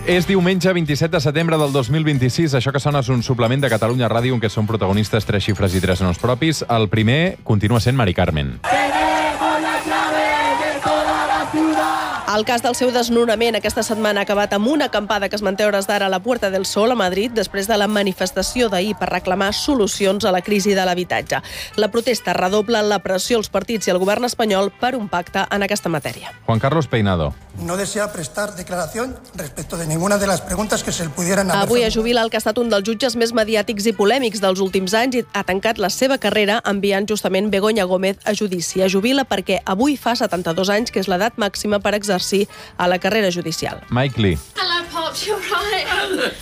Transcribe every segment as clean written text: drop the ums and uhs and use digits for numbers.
És diumenge 27 de setembre del 2026. Això que sona és un suplement de Catalunya Ràdio en què són protagonistes 3 xifres i 3 noms propis. El primer continua sent Mari Carmen. El cas del seu desnonament aquesta setmana ha acabat amb una acampada que es manté a hores d'ara a la Puerta del Sol a Madrid després de la manifestació d'ahir per reclamar solucions a la crisi de l'habitatge. La protesta redobla la pressió als partits i al govern espanyol per un pacte en aquesta matèria. Juan Carlos Peinado. No desea prestar declaración respecto de ninguna de las preguntas que se le pudieran haber. Avui es jubila el que ha estat un dels jutges més mediàtics i polèmics dels últims anys i ha tancat la seva carrera enviant justament Begoña Gómez a judici. Es jubila perquè avui fa 72 anys, que és l'edat màxima per exercir a la carrera judicial. Mike Lee. Hello, Pops, you're right.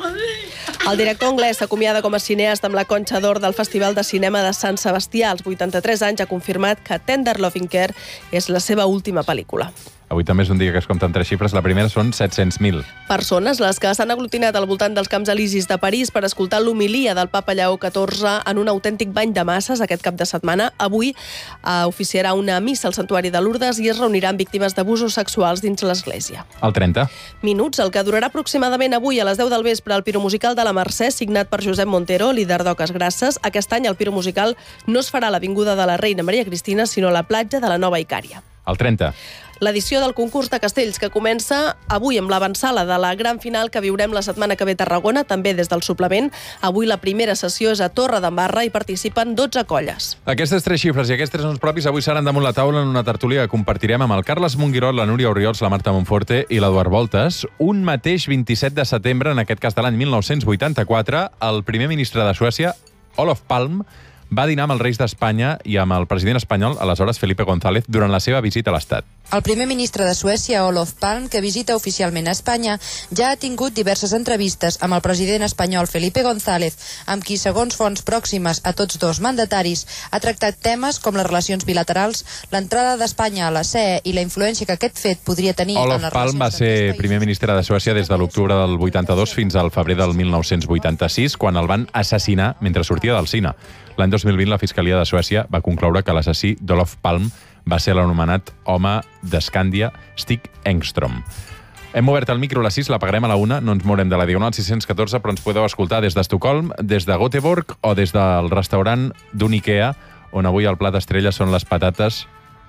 El director anglès s'acomiada com a cineasta amb la Conxa d'Or del Festival de Cinema de Sant Sebastià. Als 83 anys ha confirmat que Tender Loving Care és la seva última pel·lícula. Avui també és un dia que es compten 3 xifres. La primera són 700.000. Persones, les que s'han aglutinat al voltant dels Camps Elisis de París per escoltar l'homilia del papa Lleó XIV en un autèntic bany de masses aquest cap de setmana. Avui oficiarà una missa al Santuari de Lourdes i es reuniran víctimes d'abusos sexuals dins l'església. El 30. Minuts, el que durarà aproximadament avui a les 10 del vespre el piromusical de la Mercè, signat per Josep Montero, líder d'Oques Grasses. Aquest any el piromusical no es farà a l'Avinguda de la Reina Maria Cristina, sinó a la platja de la Nova Icària. El 30. L'edició del concurs de castells, que comença avui amb l'avançala de la gran final que viurem la setmana que ve a Tarragona, també des del suplement. Avui la primera sessió és a Torredembarra i participen 12 colles. Aquestes 3 xifres i aquests 3 noms propis avui seran damunt la taula en una tertúlia que compartirem amb el Carles Monguirot, la Núria Orriols, la Marta Monforte i l'Eduard Voltes. Un mateix 27 de setembre, en aquest cas de l'any 1984, el primer ministre de Suècia, Olof Palme, va dinar amb els reis d'Espanya i amb el president espanyol, aleshores Felipe González, durant la seva visita a l'Estat. El primer ministre de Suècia, Olof Palme, que visita oficialment a Espanya, ja ha tingut diverses entrevistes amb el president espanyol Felipe González, amb qui, segons fonts pròximes a tots dos mandataris, ha tractat temes com les relacions bilaterals, l'entrada d'Espanya a la CE i la influència que aquest fet podria tenir en les relacions. Olof Palme va ser primer ministre de Suècia des de l'octubre del 82 fins al febrer del 1986, quan el van assassinar mentre sortia del cine. L'any 2020, la Fiscalia de Suècia va concloure que l'assassí d'Olof Palme va ser l'anomenat home d'Escàndia, Stig Engström. Hem obert el micro a les 6, l'apagarem a la 1, no ens mourem de la Diagonal 614, però ens podeu escoltar des d'Estocolm, des de Göteborg o des del restaurant d'un Ikea, on avui el plat estrella són les patates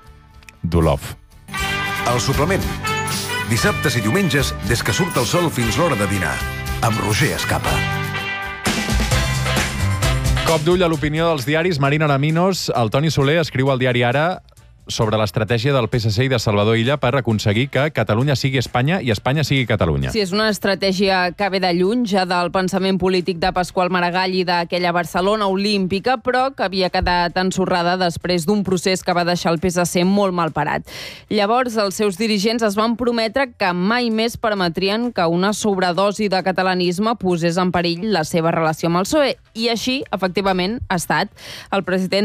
d'Olof. El suplement. Dissabtes i diumenges, des que surt el sol fins l'hora de dinar. Amb Roger Escapa. Cop d'ull a l'opinió dels diaris. Marina Araminos, el Toni Soler escriu al diari Ara sobre l'estratègia del PSC i de Salvador Illa per aconseguir que Catalunya sigui Espanya i Espanya sigui Catalunya. Sí, és una estratègia que ve de lluny, ja del pensament polític de Pasqual Maragall i d'aquella Barcelona olímpica, però que havia quedat ensorrada després d'un procés que va deixar el PSC molt mal parat. Llavors, els seus dirigents es van prometre que mai més permetrien que una sobredosi de catalanisme posés en perill la seva relació amb el PSOE. I així, efectivament, ha estat. El president